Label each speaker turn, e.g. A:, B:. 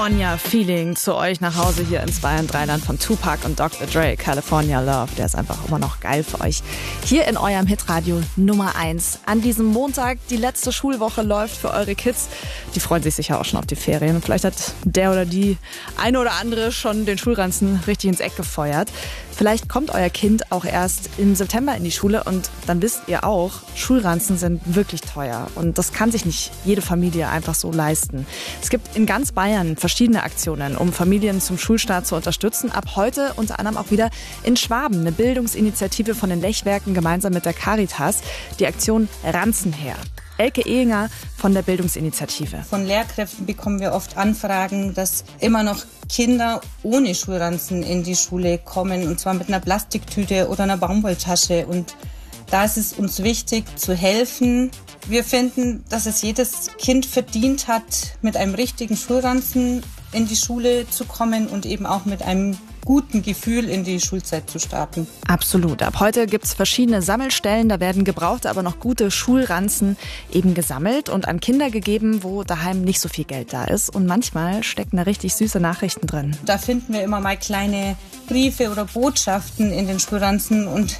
A: California Feeling zu euch nach Hause hier ins Bayern Dreiland von Tupac und Dr. Dre. California Love, der ist einfach immer noch geil für euch. Hier in eurem Hitradio Nummer 1. An diesem Montag, die letzte Schulwoche läuft für eure Kids. Die freuen sich sicher auch schon auf die Ferien. Und vielleicht hat der oder die eine oder andere schon den Schulranzen richtig ins Eck gefeuert. Vielleicht kommt euer Kind auch erst im September in die Schule und dann wisst ihr auch, Schulranzen sind wirklich teuer. Und das kann sich nicht jede Familie einfach so leisten. Es gibt in ganz Bayern verschiedene Aktionen, um Familien zum Schulstart zu unterstützen. Ab heute unter anderem auch wieder in Schwaben eine Bildungsinitiative von den Lechwerken gemeinsam mit der Caritas. Die Aktion Ranzen her. Elke Ehinger von der Bildungsinitiative.
B: Von Lehrkräften bekommen wir oft Anfragen, dass immer noch Kinder ohne Schulranzen in die Schule kommen, und zwar mit einer Plastiktüte oder einer Baumwolltasche. Und da ist es uns wichtig zu helfen. Wir finden, dass es jedes Kind verdient hat, mit einem richtigen Schulranzen in die Schule zu kommen und eben auch mit einem guten Gefühl in die Schulzeit zu starten.
A: Absolut. Ab heute gibt es verschiedene Sammelstellen. Da werden gebrauchte, aber noch gute Schulranzen eben gesammelt und an Kinder gegeben, wo daheim nicht so viel Geld da ist. Und manchmal stecken da richtig süße Nachrichten drin.
B: Da finden wir immer mal kleine Briefe oder Botschaften in den Schulranzen und